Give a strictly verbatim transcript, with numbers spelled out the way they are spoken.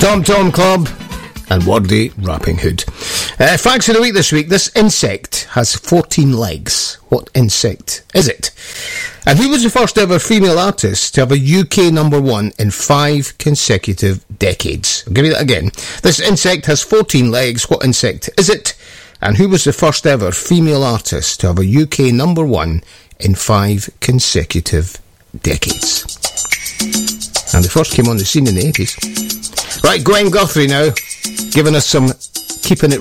Tom Tom Club and Wordy Rapping Hood. Uh, facts of the week this week. This insect has fourteen legs. What insect is it? And who was the first ever female artist to have a U K number one in five consecutive decades? I'll give you that again. This insect has fourteen legs. What insect is it? And who was the first ever female artist to have a U K number one in five consecutive decades? And they first came on the scene in the eighties. Right, Gwen Guthrie now, giving us some Keeping It